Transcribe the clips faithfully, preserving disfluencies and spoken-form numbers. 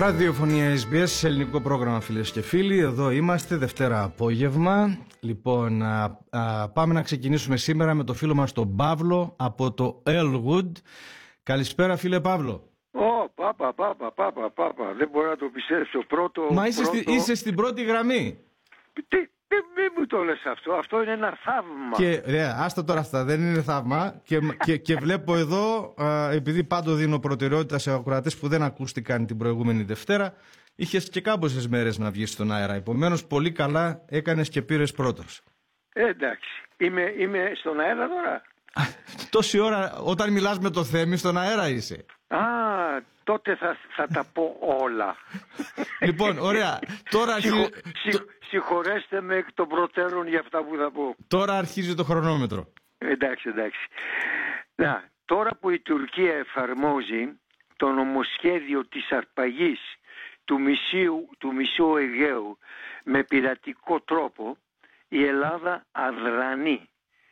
Ραδιοφωνία ες μπι ες, ελληνικό πρόγραμμα, φίλες και φίλοι. Εδώ είμαστε, Δευτέρα απόγευμα. Λοιπόν, α, α, πάμε να ξεκινήσουμε σήμερα με το φίλο μας τον Παύλο από το Elwood. Καλησπέρα, φίλε Παύλο. Ω, πάπα, πάπα, πάπα, πάπα. Δεν μπορώ να το πιστέψω. Πρώτο. Μα είσαι, πρώτο... Στη, είσαι στην πρώτη γραμμή. Τι, τι, μη μου το λες αυτό. Αυτό είναι ένα θαύμα. Και ρε, άστα τώρα αυτά, δεν είναι θαύμα. Και, και, και βλέπω εδώ, α, επειδή πάντο δίνω προτεραιότητα σε ακροατές που δεν ακούστηκαν την προηγούμενη Δευτέρα, είχες και κάμποσες μέρες να βγεις στον αέρα. Επομένως, πολύ καλά έκανες και πήρες πρώτος. Ε, εντάξει. Είμαι, είμαι στον αέρα τώρα. Τόση ώρα, όταν μιλάς με το Θέμη, στον αέρα είσαι. Α, τότε θα, θα τα πω όλα. Λοιπόν, ωραία. Τώρα αρχίζει... Συγχω... Συγχ... Συγχωρέστε με εκ των προτέρων για αυτά που θα πω. Τώρα αρχίζει το χρονόμετρο. Εντάξει, εντάξει. Να, τώρα που η Τουρκία εφαρμόζει το νομοσχέδιο της αρπαγής του μισού, του μισού Αιγαίου με πειρατικό τρόπο, η Ελλάδα αδρανεί.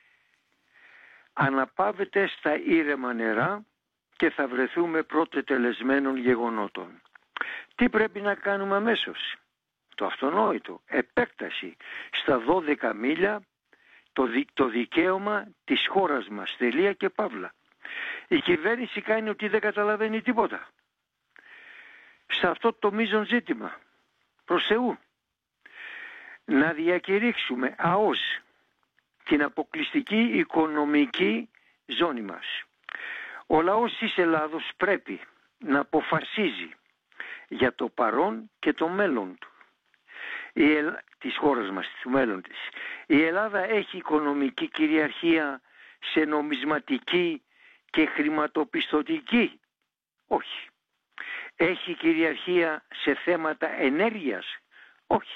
Αναπαύεται στα ήρεμα νερά και θα βρεθούμε πρώτε τελεσμένων γεγονότων. Τι πρέπει να κάνουμε αμέσως? Το αυτονόητο, επέκταση στα δώδεκα μίλια το, δι, το δικαίωμα της χώρας μας, τελεία και παύλα. Η κυβέρνηση κάνει ότι δεν καταλαβαίνει τίποτα σε αυτό το μείζον ζήτημα. Προς Θεού, να διακηρύξουμε αώς την αποκλειστική οικονομική ζώνη μας. Ο λαός της Ελλάδος πρέπει να αποφασίζει για το παρόν και το μέλλον του. Η Ελλ... της χώρας μας, του μέλλον της. Η Ελλάδα έχει οικονομική κυριαρχία σε νομισματική και χρηματοπιστωτική? Όχι. Έχει κυριαρχία σε θέματα ενέργειας? Όχι.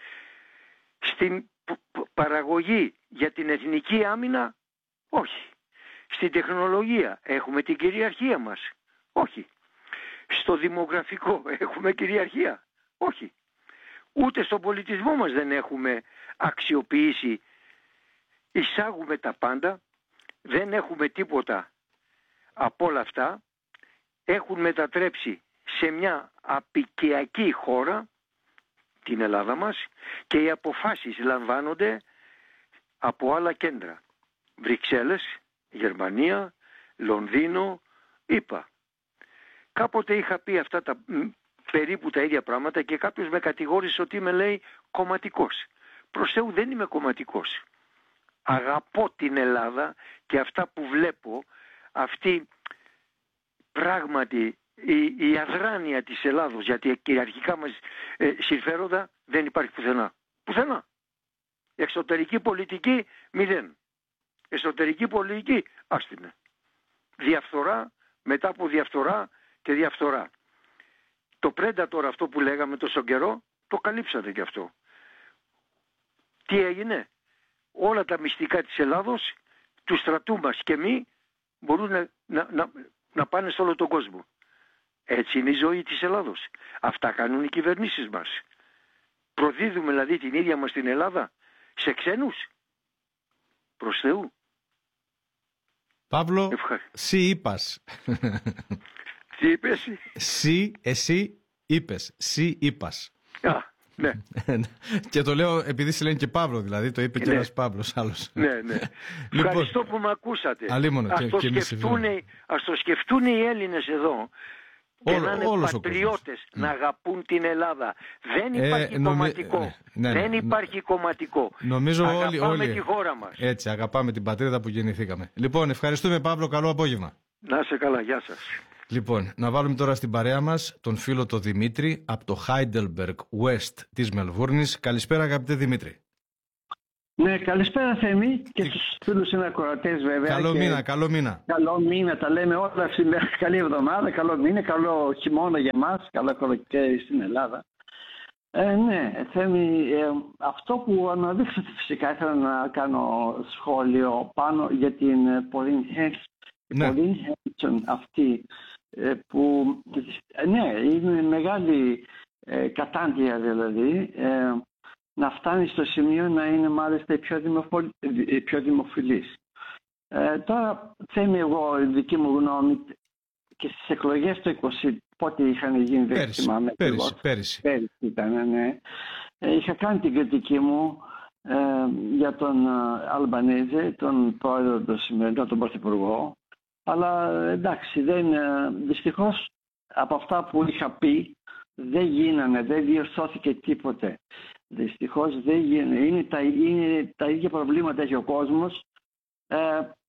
Στην παραγωγή για την εθνική άμυνα? Όχι. Στην τεχνολογία έχουμε την κυριαρχία μας? Όχι. Στο δημογραφικό έχουμε κυριαρχία? Όχι. Ούτε στον πολιτισμό μας δεν έχουμε αξιοποιήσει. Εισάγουμε τα πάντα, δεν έχουμε τίποτα από όλα αυτά. Έχουν μετατρέψει σε μια απικιακή χώρα την Ελλάδα μας και οι αποφάσεις λαμβάνονται από άλλα κέντρα. Βρυξέλλες, Γερμανία, Λονδίνο, ΗΠΑ. Κάποτε είχα πει αυτά τα περίπου τα ίδια πράγματα και κάποιος με κατηγόρησε ότι είμαι, λέει, κομματικός. Προς Θεού, δεν είμαι κομματικός. Αγαπώ την Ελλάδα και αυτά που βλέπω, αυτή πράγματι η, η αδράνεια της Ελλάδος για τα κυριαρχικά μας ε, συμφέροντα δεν υπάρχει πουθενά. Πουθενά. Εξωτερική πολιτική μηδέν. Εσωτερική πολιτική άστινε. Διαφθορά μετά από διαφθορά και διαφθορά. Το Predator, αυτό που λέγαμε τόσο καιρό, το καλύψατε κι αυτό. Τι έγινε? Όλα τα μυστικά της Ελλάδος, του στρατού μας και μη, μπορούν να, να, να, να πάνε σε όλο τον κόσμο. Έτσι είναι η ζωή της Ελλάδος. Αυτά κάνουν οι κυβερνήσεις μας. Προδίδουμε δηλαδή την ίδια μας την Ελλάδα σε ξένους? Προς Θεού. Παύλο, Ευχα... σύ είπας. Τι είπες? Σύ, εσύ είπες. Σύ είπας. Α, ναι. Και το λέω επειδή σε λένε και Παύλο, δηλαδή το είπε και ναι. ένας Παύλος άλλος. Ναι, ναι. Λοιπόν, ευχαριστώ που με ακούσατε. Αλίμονο, ας, και, το και σκεφτούν, ας το σκεφτούν οι Έλληνες εδώ. Και Όλο, να είναι πατριώτες, να αγαπούν την Ελλάδα. Δεν υπάρχει ε, νομι... κομματικό. Ναι, ναι, ναι, Δεν υπάρχει κομματικό. Νομίζω αγαπάμε όλοι, όλοι τη χώρα μας. Έτσι, αγαπάμε την πατρίδα που γεννηθήκαμε. Λοιπόν, ευχαριστούμε Παύλο, καλό απόγευμα. Να είσαι καλά, γεια σας. Λοιπόν, να βάλουμε τώρα στην παρέα μας τον φίλο τον Δημήτρη από το Heidelberg West της Μελβούρνης. Καλησπέρα, αγαπητέ Δημήτρη. Ναι, καλησπέρα Θέμη και στους φίλους συνακροατές βέβαια. Καλό και... μήνα, καλό μήνα. Καλό μήνα, τα λέμε όλα σήμερα. Καλή εβδομάδα, καλό μήνα, καλό χειμώνα για μας, καλό καλοκαίρι στην Ελλάδα. Ε, ναι, Θέμη, ε, αυτό που αναδείξατε φυσικά ήθελα να κάνω σχόλιο πάνω για την Pauline Hanson αυτή ε, που ναι, είναι μεγάλη ε, κατάντια δηλαδή. Ε, να φτάνει στο σημείο να είναι μάλιστα η πιο, δημοφιλ... πιο δημοφιλής. Ε, τώρα, Θέμη, εγώ, η δική μου γνώμη, και στις εκλογές το είκοσι πότε είχαν γίνει, δεν Πέρυσι, θυμάμαι. πέρυσι, πέρυσι. Πέρυσι ήταν, ναι. Ε, είχα κάνει την κριτική μου ε, για τον ε, Αλμπανέζε, τον πρόεδρο του σημερινού, τον πρωθυπουργό. Αλλά εντάξει, δεν, ε, δυστυχώς από αυτά που είχα πει δεν γίνανε, δεν διορθώθηκε τίποτε. Δυστυχώς δεν γίνανε. Είναι τα, είναι τα ίδια προβλήματα έχει ο κόσμος. Ε,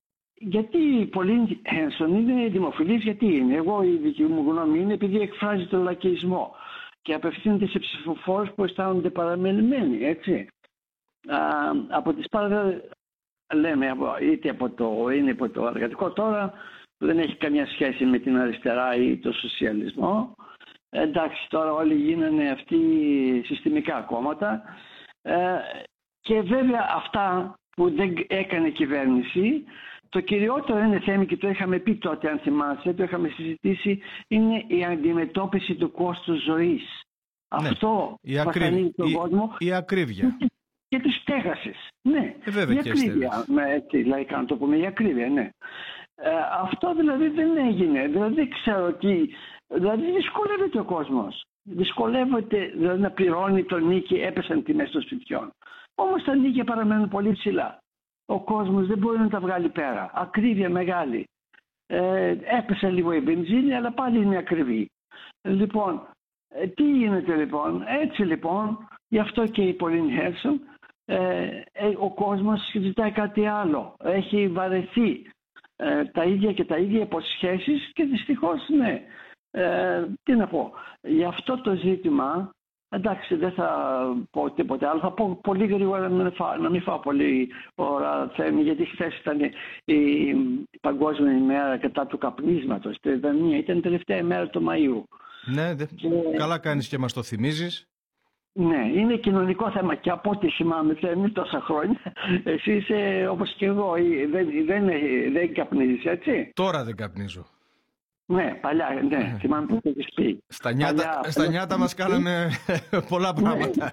γιατί πολλοί Χένσον είναι δημοφιλής, γιατί είναι. Εγώ η δική μου γνώμη είναι επειδή εκφράζει τον λαϊκισμό και απευθύνεται σε ψηφοφόρους που αισθάνονται παραμελημένοι, έτσι. Α, από τις πάρα λέμε είτε από το, είναι από το εργατικό τώρα που δεν έχει καμία σχέση με την αριστερά ή το σοσιαλισμό. Εντάξει, τώρα όλοι γίνανε αυτοί συστημικά κόμματα ε, και βέβαια αυτά που δεν έκανε κυβέρνηση, το κυριότερο είναι θέμα και το είχαμε πει τότε, αν θυμάσαι, το είχαμε συζητήσει, είναι η αντιμετώπιση του κόστους ζωής. Ναι, αυτό βασανίζει τον η, κόσμο. Η ακρίβεια. Και, και τις στέγασης. Ναι, ε, βέβαια, η ακρίβεια. Με, έτσι, λαϊκά να το πούμε, η ακρίβεια, ναι. Ε, αυτό δηλαδή δεν έγινε. Δηλαδή δεν ξέρω τι. Δηλαδή δυσκολεύεται ο κόσμος. Δυσκολεύεται δηλαδή, να πληρώνει τον νίκη, έπεσαν τιμές των σπιτιών. Όμως τα νίκια παραμένουν πολύ ψηλά. Ο κόσμος δεν μπορεί να τα βγάλει πέρα. Ακρίβεια μεγάλη. Ε, έπεσε λίγο η βενζίνη, αλλά πάλι είναι ακριβή. Λοιπόν, ε, τι γίνεται λοιπόν. Έτσι λοιπόν, γι' αυτό και η Pauline Hanson, ε, ε, ο κόσμος ζητάει κάτι άλλο. Έχει βαρεθεί ε, τα ίδια και τα ίδια υποσχέσεις και δυστυχώς ναι. Ε, τι να πω. Γι' αυτό το ζήτημα, εντάξει δεν θα πω τίποτε άλλο, θα πω πολύ γρήγορα να μην φάω, να μην φάω πολύ ώρα Θέμη, γιατί χθες ήταν η Παγκόσμια ημέρα κατά του καπνίσματος. Ήταν, ήταν η τελευταία ημέρα του Μαΐου. Ναι, δε... και... καλά κάνεις και μας το θυμίζεις. Ναι, είναι κοινωνικό θέμα και από ό,τι θυμάμαι Θέμη τόσα χρόνια, εσύ είσαι όπως και εγώ, δεν, δεν, δεν καπνίζεις, έτσι. Τώρα δεν καπνίζω. Ναι, παλιά, ναι, θυμάμαι που το έχεις πει. Στα νιάτα, παλιά, στα νιάτα μας κάναμε πολλά πράγματα.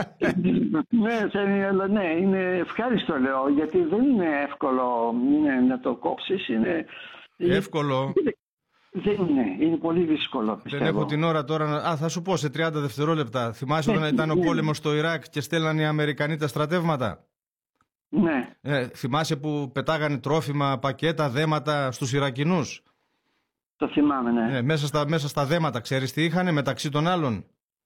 Ναι, ναι, ναι, είναι ευχάριστο λέω, γιατί δεν είναι εύκολο είναι, να το κόψεις. Είναι... Εύκολο. Δεν είναι, είναι πολύ δύσκολο πιστεύω. Δεν έχω την ώρα τώρα, α, θα σου πω σε τριάντα δευτερόλεπτα. Θυμάσαι όταν ήταν ο πόλεμος στο Ιράκ και στέλνανε οι Αμερικανοί τα στρατεύματα. Ναι. Ε, θυμάσαι που πετάγανε τρόφιμα, πακέτα, δέματα στους Ιρακινούς. Το θυμάμαι, ναι. Ε, μέσα, στα, μέσα στα δέματα, ξέρεις τι είχανε μεταξύ των άλλων.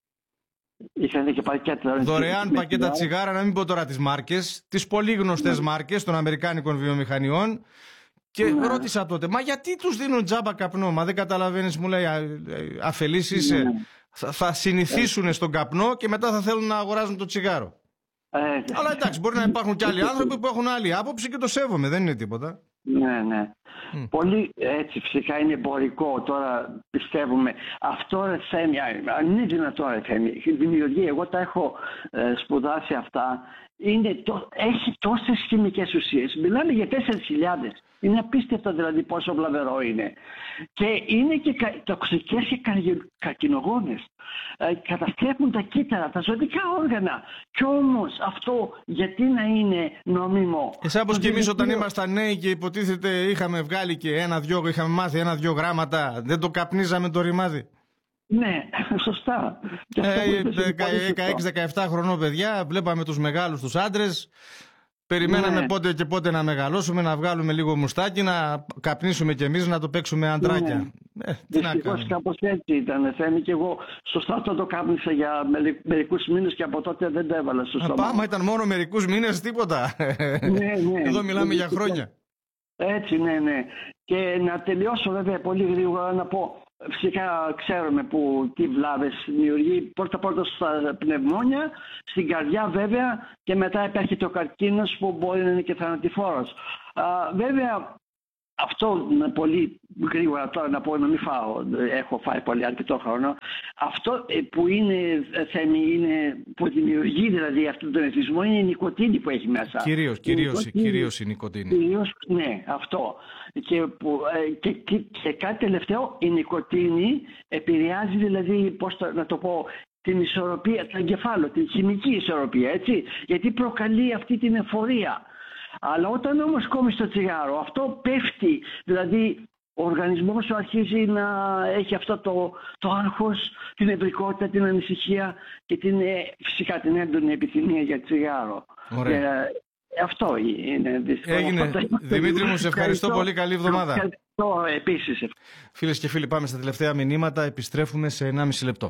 Είχαν και πακέτα. Δωρεάν πακέτα τσιγάρα, να μην πω τώρα τις μάρκες, τις πολύ γνωστές ναι. μάρκες των Αμερικάνικων βιομηχανιών. Και ναι. ρώτησα τότε, μα γιατί τους δίνουν τζάμπα καπνό, μα δεν καταλαβαίνεις, μου λέει, αφελής είσαι. Ναι. Θα, θα συνηθίσουν στον καπνό και μετά θα θέλουν να αγοράζουν το τσιγάρο. Ε, Αλλά εντάξει, μπορεί να υπάρχουν και άλλοι άνθρωποι που έχουν άλλη άποψη και το σέβομαι, δεν είναι τίποτα. Ναι, ναι. Mm. Πολύ έτσι φυσικά είναι εμπορικό τώρα πιστεύουμε. Αυτό ρε Θέμη, αν είναι δυνατό ρε Θέμη, η δημιουργία, εγώ τα έχω ε, σπουδάσει αυτά, είναι το, έχει τόσες χημικές ουσίες. Μιλάμε για τέσσερις χιλιάδες. Είναι απίστευτο δηλαδή πόσο βλαβερό είναι. Και είναι και κα, τοξικές και καρκινογόνες. Ε, καταστρέφουν τα κύτταρα, τα ζωτικά όργανα. Κι όμως αυτό γιατί να είναι νόμιμο. Εσά πως και εμείς όταν ήμασταν νέοι και υποτίθεται είχαμε βγάλει και ένα-δυο, είχαμε μάθει ένα-δυο γράμματα, δεν το καπνίζαμε το ρημάδι. Ναι, σωστά. Ε, δεκαέξι δεκαεπτά χρονών παιδιά, βλέπαμε τους μεγάλους τους άντρες. Περιμέναμε ναι. πότε και πότε να μεγαλώσουμε, να βγάλουμε λίγο μουστάκι, να καπνίσουμε κι εμείς, να το παίξουμε αντράκια. Ναι. Ε, Δυστυχώς κάπως έτσι ήταν, Θέμη, και εγώ στο στρατό το κάπνισα για μερικούς μήνες και από τότε δεν το έβαλα στο στόμα. Πάμε, ήταν μόνο μερικούς μήνες, τίποτα. Ναι, ναι. Εδώ μιλάμε για χρόνια. Έτσι, ναι, ναι. Και να τελειώσω βέβαια πολύ γρήγορα να πω. Φυσικά ξέρουμε που τι βλάβες δημιουργεί πρώτα πρώτα στα πνευμόνια, στην καρδιά βέβαια και μετά υπάρχει το καρκίνος που μπορεί να είναι και θανατηφόρος. Α, βέβαια αυτό πολύ γρήγορα τώρα να πω να μην φάω, έχω φάει πολύ αρκετό χρόνο. Αυτό που είναι Θέμη, είναι που δημιουργεί δηλαδή αυτόν τον εθισμό είναι η νοικοτήνη που έχει μέσα. Κυρίως, κυρίως, η, κυρίως η νοικοτήνη. Κυρίως, ναι, αυτό. Και, που, και, και, και κάτι τελευταίο, η νοικοτήνη επηρεάζει δηλαδή, πώς το, να το πω, την ισορροπία, το εγκεφάλαιο, την χημική ισορροπία, έτσι, γιατί προκαλεί αυτή την εφορία. Αλλά όταν όμως κόβεις το τσιγάρο, αυτό πέφτει, δηλαδή ο οργανισμός σου αρχίζει να έχει αυτό το, το άγχος, την ευρικότητα, την ανησυχία και την, φυσικά την έντονη επιθυμία για τσιγάρο. Ωραία. Ε, αυτό είναι δύσκολο. Έγινε. Δημήτρη μου, σε ευχαριστώ πολύ. Καλή εβδομάδα. Ευχαριστώ επίσης. Φίλες και φίλοι, πάμε στα τελευταία μηνύματα. Επιστρέφουμε σε ενάμιση λεπτό.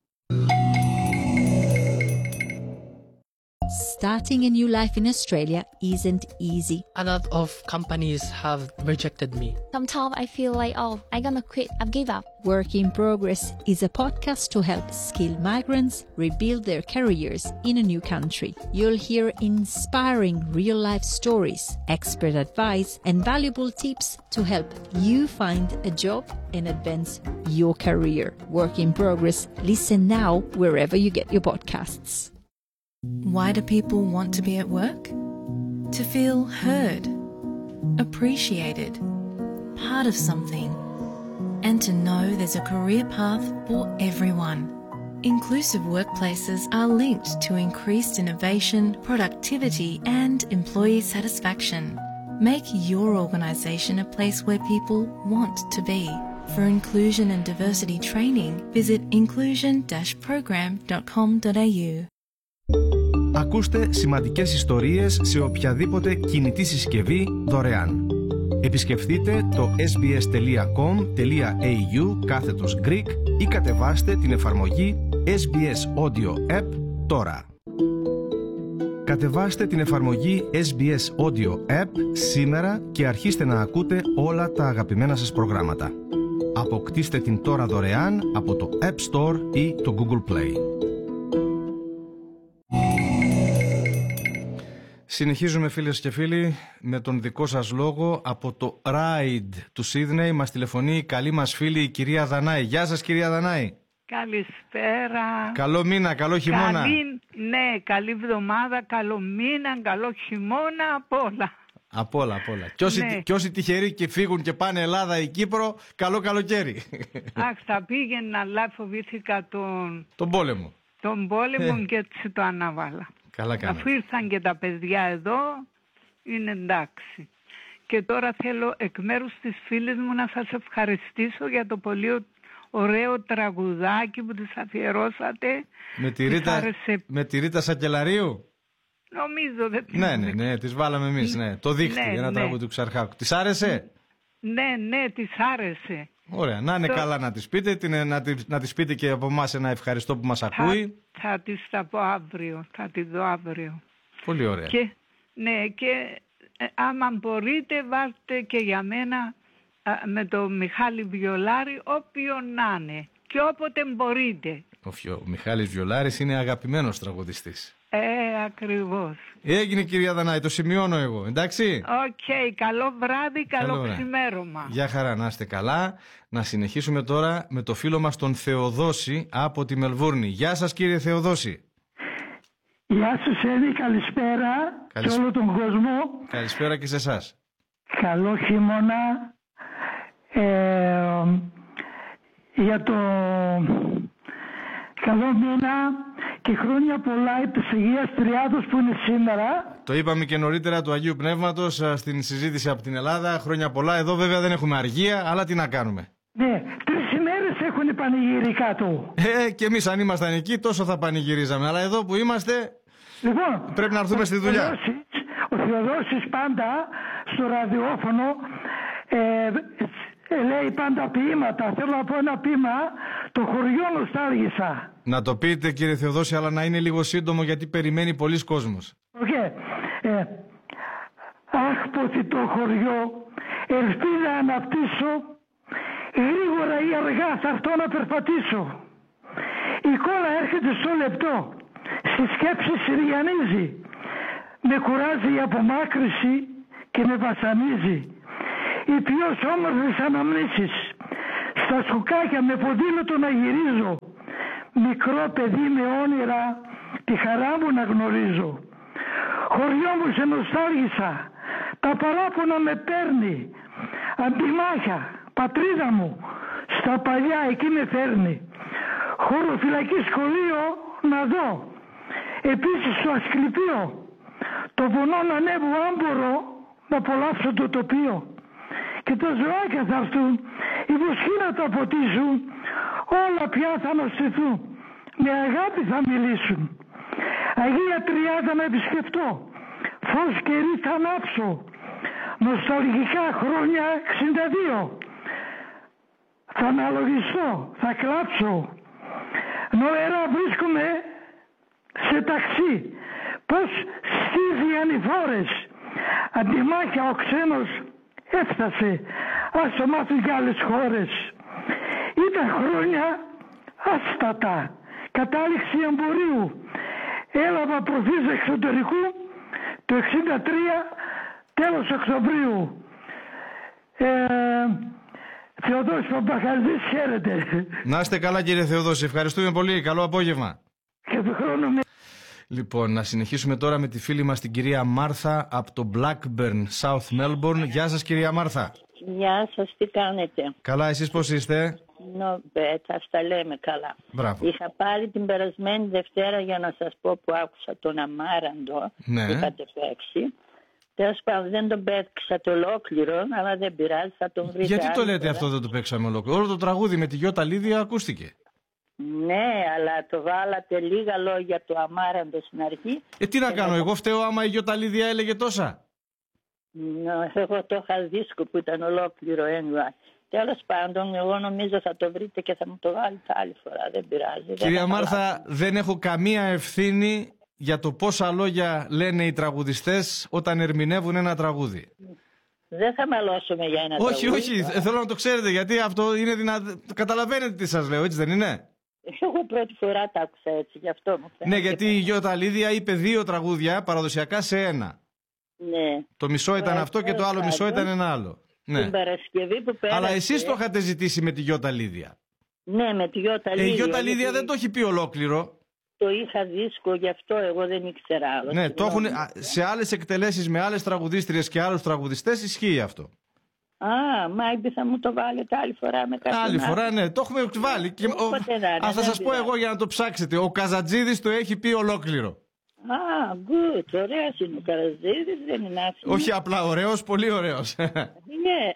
Starting a new life in Australia isn't easy. A lot of companies have rejected me. Sometimes I feel like, oh, I'm gonna quit, I've give up. Work in Progress is a podcast to help skilled migrants rebuild their careers in a new country. You'll hear inspiring real-life stories, expert advice, and valuable tips to help you find a job and advance your career. Work in Progress. Listen now wherever you get your podcasts. Why do people want to be at work? To feel heard, appreciated, part of something, and to know there's a career path for everyone. Inclusive workplaces are linked to increased innovation, productivity, and employee satisfaction. Make your organisation a place where people want to be. For inclusion and diversity training, visit inclusion dash program dot com dot a u. Ακούστε σημαντικές ιστορίες σε οποιαδήποτε κινητή συσκευή δωρεάν. Επισκεφτείτε το sbs.com.au κάθετος Greek ή κατεβάστε την εφαρμογή ες μπι ες Audio App τώρα. Κατεβάστε την εφαρμογή ες μπι ες Audio App σήμερα και αρχίστε να ακούτε όλα τα αγαπημένα σας προγράμματα. Αποκτήστε την τώρα δωρεάν από το App Store ή το Google Play. Συνεχίζουμε, φίλες και φίλοι, με τον δικό σας λόγο από το Ride του Σίδνεϊ. Μας τηλεφωνεί η καλή μας φίλη η κυρία Δανάη. Γεια σας, κυρία Δανάη. Καλησπέρα. Καλό μήνα, καλό χειμώνα. Καλή, ναι, καλή εβδομάδα, καλό μήνα, καλό χειμώνα, απ' όλα. Απ' όλα, απ' όλα. Και όσοι, Ναι. και όσοι τυχεροί και φύγουν και πάνε Ελλάδα ή Κύπρο, καλό καλοκαίρι. Αχ, θα πήγαινα, αλλά φοβήθηκα τον, Τον πόλεμο. τον πόλεμο Ε. και έτσι το αναβάλα. Καλά κάνατε. Αφού ήρθαν και τα παιδιά εδώ, είναι εντάξει. Και τώρα θέλω εκ μέρους της φίλης μου να σας ευχαριστήσω για το πολύ ωραίο τραγουδάκι που της αφιερώσατε. Με τη Της Ρίτα, άρεσε. με τη Ρίτα Σακελαρίου. Νομίζω δεν την Ναι, ναι, ναι, τις βάλαμε εμείς, ναι. Το δίχτυ, Ναι, ένα ναι. τραγούδι του Ξαρχάκου. Της άρεσε? Ναι, ναι, της άρεσε. Ωραία, να είναι Το- καλά να της πείτε, την- να, της, να της πείτε και από εμάς ένα ευχαριστώ που μας ακούει. Θα, θα της τα πω αύριο, θα τη δω αύριο. Πολύ ωραία. Και, ναι, και ε, άμα μπορείτε βάλτε και για μένα α, με το Μιχάλη Βιολάρη όποιον να είναι και όποτε μπορείτε. Ο, Φιο- ο Μιχάλης Βιολάρης είναι αγαπημένος τραγουδιστής. Ε, ακριβώς. Έγινε, κυρία Δανάη, το σημειώνω εγώ, εντάξει. Οκ, καλό βράδυ, καλό, Καλό βράδυ. ξημέρωμα. Γεια χαρά, να είστε καλά. Να συνεχίσουμε τώρα με το φίλο μας τον Θεοδόση από τη Μελβούρνη. Γεια σας, κύριε Θεοδόση. Γεια σου Σέβη, καλησπέρα Καλησ- σε όλο τον κόσμο. Καλησπέρα και σε εσάς. Καλό χειμώνα. Ε, για το καλό μήνα και χρόνια πολλά της Αγίας Τριάδος που είναι σήμερα. Το είπαμε και νωρίτερα του Αγίου Πνεύματος α, στην συζήτηση από την Ελλάδα. Χρόνια πολλά. Εδώ βέβαια δεν έχουμε αργία, αλλά τι να κάνουμε. Ναι, τρεις ημέρες έχουν πανηγυρικά του. Ε, και εμείς αν ήμασταν εκεί τόσο θα πανηγυρίζαμε. Αλλά εδώ που είμαστε Λοιπόν, πρέπει να έρθουμε ο στη δουλειά. Θεοδόσης, ο Θεοδόσης πάντα στο ραδιόφωνο ε, ε, λέει πάντα ποίηματα. Θέλω να πω ένα ποίημα, το χωριό νοστάλγησα. Να το πείτε, κύριε Θεοδόση, αλλά να είναι λίγο σύντομο γιατί περιμένει πολλοί κόσμος. Okay. Ε, αχ, ποθητό χωριό, ελπίδα αναπτύσσω, γρήγορα ή αργά θα έρθω να περπατήσω. Η κόλλα έρχεται στο λεπτό, στη σκέψη συριανίζει. Με κουράζει η απομάκρυση και με βασανίζει. Οι πιο όμορφες αναμνήσεις, στα σκουκάκια με ποδήλατο να γυρίζω. Μικρό παιδί με όνειρα, τη χαρά μου να γνωρίζω. Χωριό μου σε νοστάλγησα, τα παράπονα με παίρνει. Αντιμάχια, πατρίδα μου, στα παλιά εκεί με φέρνει. Χωροφυλακή σχολείο να δω. Επίσης στο Ασκληπείο, το βουνό να ανέβω αν μπορώ να απολαύσω το τοπίο. και τα ζωάκια θα έρθουν, οι βοσκοί να το αποτίσουν, όλα πια θα νοστηθούν, με αγάπη θα μιλήσουν. Αγία Τριάδα να επισκεφτώ, φως καιρή θα ανάψω, νοσταλγικά χρόνια εξήντα δύο. Θα αναλογιστώ, θα κλάψω, νοερά βρίσκομαι σε ταξί, πως στήθιαν οι φόρες, αντιμάχια ο ξένος έφτασε, ας το μάθουν κι άλλες χώρες. Ήταν χρόνια άστατα, κατάληξη εμπορίου, έλαβα προφής εξωτερικού το εξήντα τρία, τέλος Οκτωβρίου. Ε, Θεοδόση Παπαχαλδής, χαίρετε. Να είστε καλά κύριε Θεοδόση, ευχαριστούμε πολύ, καλό απόγευμα. Και του χρόνου με... Λοιπόν, να συνεχίσουμε τώρα με τη φίλη μας την κυρία Μάρθα από το Blackburn, South Melbourne. Γεια σας κυρία Μάρθα. Γεια σας, τι κάνετε? Καλά, εσείς πώς είστε? Νομπέτ, ας τα λέμε καλά. Μπράβο. Είχα πάρει την περασμένη Δευτέρα για να σας πω που άκουσα τον Αμάραντο. Ναι. Είχατε παίξει. Τέλος πάντων δεν τον παίξα το ολόκληρο, αλλά δεν πειράζει, θα τον βρείτε. Γιατί το λέτε φορά. αυτό δεν το παίξαμε ολόκληρο? Όλο το τραγούδι με τη Γιώτα Λίδια ακούστηκε. Ναι, αλλά το βάλατε λίγα λόγια του Αμάραντο στην αρχή. Ε, τι να κάνω, να... εγώ φταίω άμα η Γιώτα Λίδια έλεγε τόσα. Ναι, εγώ το είχα δίσκο που ήταν ολόκληρο anyway. Τέλος πάντων, εγώ νομίζω θα το βρείτε και θα μου το βάλετε άλλη φορά. Δεν πειράζει. Κυρία δεν Μάρθα, δεν έχω καμία ευθύνη για το πόσα λόγια λένε οι τραγουδιστές όταν ερμηνεύουν ένα τραγούδι. Δεν θα μαλώσουμε για ένα όχι, τραγούδι. Όχι, όχι, θέλω να το ξέρετε γιατί αυτό είναι δυνατό. Καταλαβαίνετε τι σας λέω, έτσι δεν είναι? Εγώ πρώτη φορά τα άκουσα έτσι, γι' αυτό μου φαίνεται. Ναι, γιατί η Γιώτα Λίδια είπε δύο τραγούδια παραδοσιακά σε ένα. Ναι. Το μισό ήταν Ε, αυτό και το άλλο μισό ήταν ένα άλλο. Ναι. Την Παρασκευή που πέρασε. Αλλά εσείς το είχατε ζητήσει με τη Γιώτα Λίδια. Ναι, με τη Γιώτα Ε, Λίδια. η Γιώτα Λίδια γιατί δεν το έχει πει ολόκληρο. Το είχα δίσκο, γι' αυτό εγώ δεν ήξερα άλλο. Ναι, το έχουν, σε άλλες εκτελέσεις με άλλες τραγουδίστριες και άλλους τραγουδιστές ισχύει αυτό. Α, Μάιμπη θα μου το βάλετε άλλη φορά με κάποιον Άλλη άλλο. φορά, ναι, το έχουμε βάλει. Και, ο, α, θα σας πω εγώ για να το ψάξετε. Ο Καζατζίδης το έχει πει ολόκληρο. Α, good, ωραίος είναι ο Καραζίδης, δεν είναι άσχημο. Όχι απλά ωραίος, πολύ ωραίος. Ναι.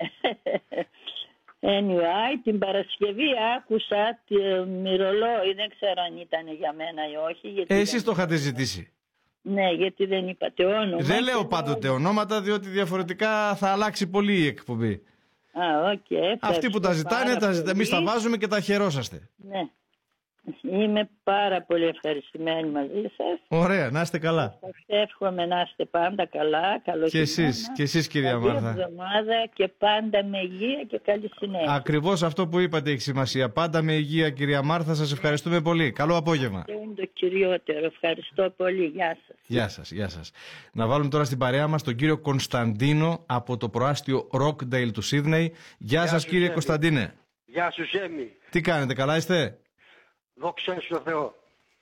Anyway, την Παρασκευή άκουσα τη μυρολόι, δεν ξέρω αν ήταν για μένα ή όχι. Γιατί ε, εσείς δεν... το είχατε ζητήσει. Ναι, γιατί δεν είπατε όνομα. Δεν λέω πάντοτε ονόματα, διότι διαφορετικά θα αλλάξει πολύ η εκπομπή. Α, οκ. Okay, αυτοί που τα ζητάνε, τα ζητά... εμείς τα βάζουμε και τα χαιρόσαστε. Ναι. Είμαι πάρα πολύ ευχαριστημένη μαζί σας. Ωραία, να είστε καλά. Σας εύχομαι να είστε πάντα καλά. Καλό και εσείς, και εσείς κυρία καλή Μάρθα. εβδομάδα και πάντα με υγεία και καλή συνέχεια. Ακριβώς αυτό που είπατε έχει σημασία. Πάντα με υγεία κυρία Μάρθα, σας ευχαριστούμε πολύ. Καλό απόγευμα. Αυτό είναι το κυριότερο. Ευχαριστώ πολύ. Γεια σας. Γεια σας, γεια σας. Να βάλουμε τώρα στην παρέα μας τον κύριο Κωνσταντίνο από το προάστιο Rockdale του Σίδνεϊ. Γεια, Γεια σας κύριε Σέμι. Κωνσταντίνε. Γεια σου Σέμι. Τι κάνετε, καλά είστε? Δόξα στο Θεό.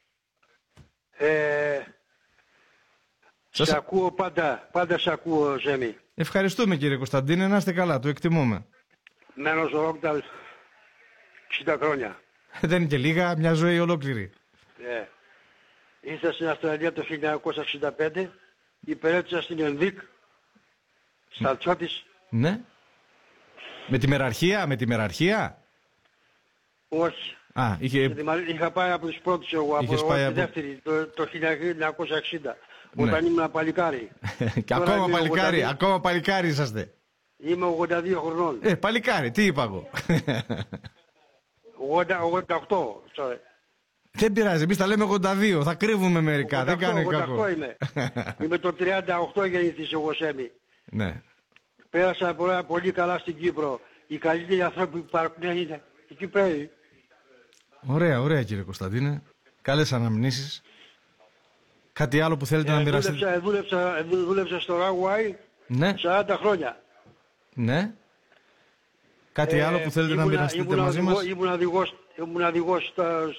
Ε, Σας... Σε ακούω πάντα, πάντα σε ακούω Σέμι. Ευχαριστούμε κύριε Κωνσταντίνε, να είστε καλά, το εκτιμούμε. Μένω στο Rockdale εξήντα χρόνια. Δεν είναι και λίγα, μια ζωή ολόκληρη. Ε, ήρθα στην Αυστραλία το χίλια εννιακόσια εξήντα πέντε, υπηρέτησα στην Ενδίκ, Σταλτσότης. Ναι. Με τη μεραρχία, με τη μεραρχία. Όχι. Α, είχε... Είχα πάει από τους πρώτους εγώ, από, από τη από... δεύτερη, το, το χίλια εννιακόσια εξήντα, ναι. Όταν ήμουν παλικάρι. Και ακόμα παλικάρι, ογδόντα δύο... ακόμα παλικάρι είσαστε. Είμαι ογδόντα δύο χρονών. Ε, παλικάρι, τι είπα εγώ. ογδόντα οκτώ, sorry. Δεν πειράζει, εμείς τα λέμε ογδόντα δύο, θα κρύβουμε μερικά, ογδόντα οκτώ, δεν κάνει κακό. ογδόντα οκτώ είμαι. Είμαι το τριάντα οκτώ γεννηθής εγώ Σέμι. Ναι. Πέρασα πολλά, πολύ καλά στην Κύπρο. Οι καλύτεροι άνθρωποι που υπάρχουν είναι οι Κυπραίοι. Ωραία, ωραία κύριε Κωνσταντίνε. Καλές αναμνήσεις. Κάτι άλλο που θέλετε ε, να μοιραστείτε? Δούλεψα, δούλεψα, δούλεψα στο Ραγουάι, ναι. σαράντα χρόνια. Ναι. Κάτι ε, άλλο που θέλετε ήμουνα, να μοιραστείτε ήμουνα μαζί οδηγό, μας? Ήμουν οδηγός, ήμουν οδηγός στο,